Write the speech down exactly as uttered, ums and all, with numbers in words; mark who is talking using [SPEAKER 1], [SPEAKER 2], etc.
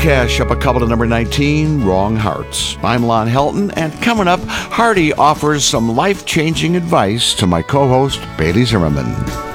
[SPEAKER 1] Cash up a couple to number nineteen, Wrong Hearts. I'm Lon Helton, and coming up, Hardy offers some life-changing advice to my co-host, Bailey Zimmerman.